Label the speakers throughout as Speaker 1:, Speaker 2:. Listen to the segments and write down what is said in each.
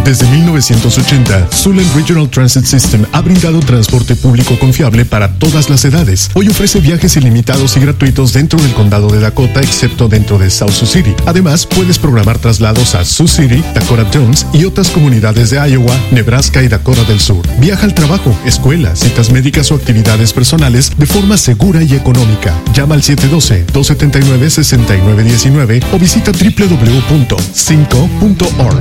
Speaker 1: Desde 1980, Suland Regional Transit System ha brindado transporte público confiable para todas las edades. Hoy ofrece viajes ilimitados y gratuitos dentro del condado de Dakota, excepto dentro de South Sioux City. Además, puedes programar traslados a Sioux City, Dakota Jones y otras comunidades de Iowa, Nebraska y Dakota del Sur. Viaja al trabajo, escuela, citas médicas o actividades personales de forma segura y económica. Llama al 712-279-6919 o visita www.cinco.org.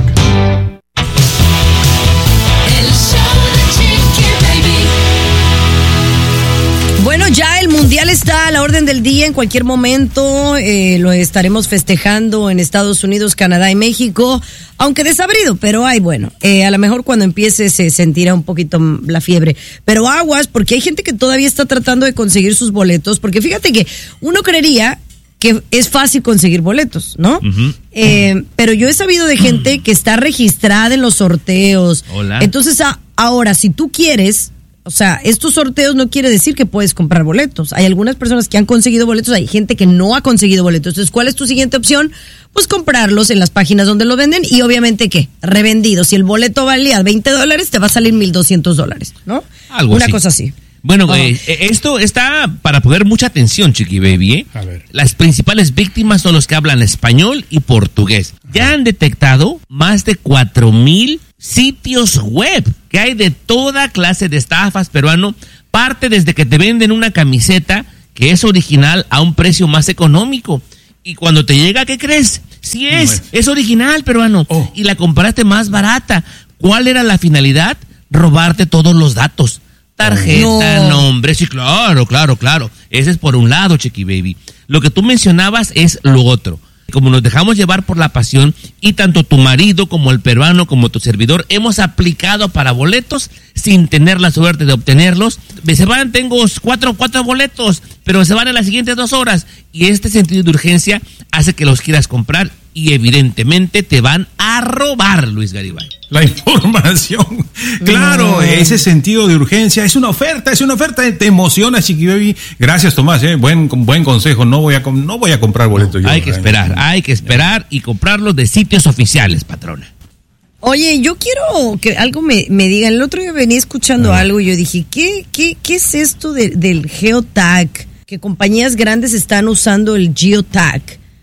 Speaker 2: Bueno, ya el Mundial está a la orden del día en cualquier momento. Lo estaremos festejando en Estados Unidos, Canadá y México, aunque desabrido, pero a lo mejor cuando empiece se sentirá un poquito la fiebre. Pero aguas, porque hay gente que todavía está tratando de conseguir sus boletos, porque fíjate que uno creería que es fácil conseguir boletos, ¿no? Uh-huh. Pero yo he sabido de gente que está registrada en los sorteos.
Speaker 3: Hola.
Speaker 2: Entonces, ahora, si tú quieres... O sea, estos sorteos no quiere decir que puedes comprar boletos. Hay algunas personas que han conseguido boletos, hay gente que no ha conseguido boletos. Entonces, ¿cuál es tu siguiente opción? Pues comprarlos en las páginas donde lo venden y obviamente, ¿qué? Revendido. Si el boleto valía $20, te va a salir $1,200, ¿no?
Speaker 3: Algo
Speaker 2: Una
Speaker 3: así.
Speaker 2: cosa así.
Speaker 3: Bueno, esto está para poner mucha atención, Chiqui Baby.
Speaker 4: A ver.
Speaker 3: Las principales víctimas son los que hablan español y portugués. Ya han detectado más de 4,000 sitios web que hay de toda clase de estafas, peruano. Parte desde que te venden una camiseta que es original a un precio más económico. Y cuando te llega, ¿qué crees? Sí es original, peruano.
Speaker 4: Oh.
Speaker 3: Y la compraste más barata. ¿Cuál era la finalidad? Robarte todos los datos. Tarjeta, nombre, sí, claro. Ese es por un lado, Chiqui Baby. Lo que tú mencionabas es lo otro. Como nos dejamos llevar por la pasión y tanto tu marido como el peruano como tu servidor hemos aplicado para boletos sin tener la suerte de obtenerlos. Tengo cuatro boletos, pero se van en las siguientes 2 horas. Y este sentido de urgencia hace que los quieras comprar y evidentemente te van a robar, Luis Garibay.
Speaker 4: La información, claro, ese sentido de urgencia es una oferta, te emociona, Chiqui Baby. Gracias, Tomás, buen consejo. No voy a comprar boletos.
Speaker 3: Hay que esperar y comprarlos de sitios oficiales, patrona.
Speaker 2: Oye, yo quiero que algo me digan. El otro día venía escuchando algo y yo dije, ¿qué es esto del geotag? Que compañías grandes están usando el geotag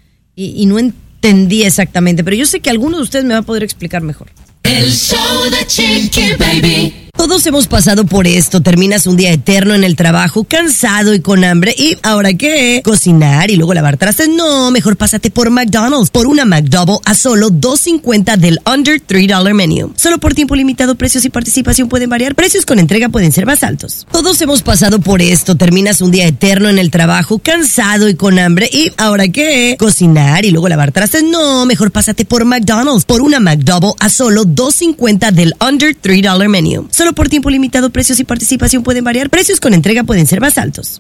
Speaker 2: y no entendí exactamente, pero yo sé que alguno de ustedes me va a poder explicar mejor.
Speaker 5: El show de Chiqui Baby.
Speaker 2: Todos hemos pasado por esto. Terminas un día eterno en el trabajo, cansado y con hambre. ¿Y ahora qué? ¿Cocinar y luego lavar trastes? No, mejor pásate por McDonald's. Por una McDouble a solo $2.50 del Under $3 Menu. Solo por tiempo limitado, precios y participación pueden variar. Precios con entrega pueden ser más altos. Todos hemos pasado por esto. Terminas un día eterno en el trabajo, cansado y con hambre. ¿Y ahora qué? ¿Cocinar y luego lavar trastes? No, mejor pásate por McDonald's. Por una McDouble a solo $2.50 del Under $3 Menu. Solo por tiempo limitado, precios y participación pueden variar. Precios con entrega pueden ser más altos.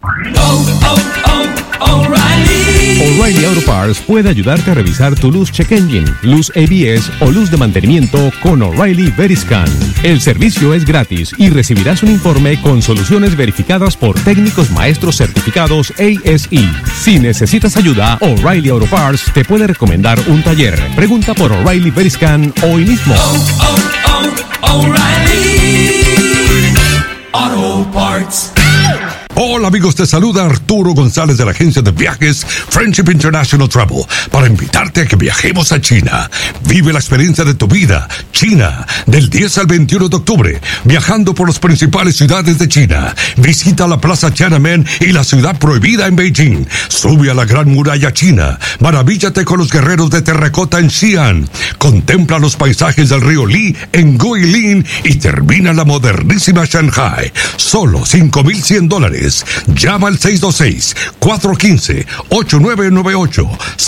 Speaker 6: O'Reilly Auto Parts puede ayudarte a revisar tu luz check engine, luz ABS o luz de mantenimiento con O'Reilly Veriscan. El servicio es gratis y recibirás un informe con soluciones verificadas por técnicos maestros certificados ASE. Si necesitas ayuda, O'Reilly Auto Parts te puede recomendar un taller. Pregunta por O'Reilly Veriscan hoy mismo.
Speaker 5: O'Reilly Auto Parts.
Speaker 7: Hola amigos, te saluda Arturo González de la agencia de viajes Friendship International Travel para invitarte a que viajemos a China. Vive la experiencia de tu vida, China, del 10 al 21 de octubre, viajando por las principales ciudades de China. Visita la Plaza Tiananmen y la Ciudad Prohibida en Beijing. Sube a la Gran Muralla China. Maravíllate con los guerreros de terracota en Xi'an. Contempla los paisajes del río Li en Guilin y termina en la modernísima Shanghai. Solo $5,100. Llama al 626-415-8998.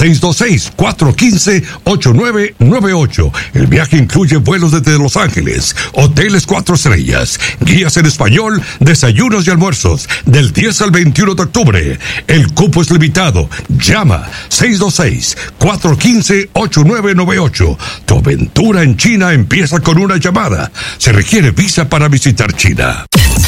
Speaker 7: 626-415-8998. El viaje incluye vuelos desde Los Ángeles, hoteles 4 estrellas, guías en español, desayunos y almuerzos, del 10 al 21 de octubre. El cupo es limitado. Llama 626-415-8998. Tu aventura en China empieza con una llamada. Se requiere visa para visitar China.